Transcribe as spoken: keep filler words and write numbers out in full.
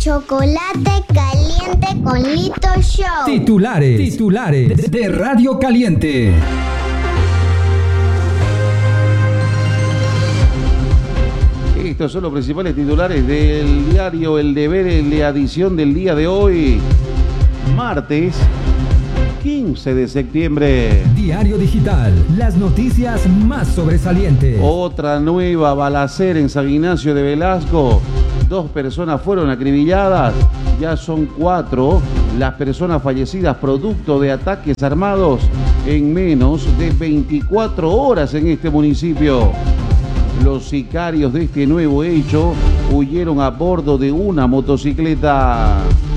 Chocolate caliente con Lito Show. Titulares, titulares de Radio Caliente. Estos son los principales titulares del diario El Deber en la edición del día de hoy, martes quince de septiembre. Diario Digital, las noticias más sobresalientes. Otra nueva balacera en San Ignacio de Velasco. Dos personas fueron acribilladas, ya son cuatro las personas fallecidas producto de ataques armados en menos de veinticuatro horas en este municipio. Los sicarios de este nuevo hecho huyeron a bordo de una motocicleta.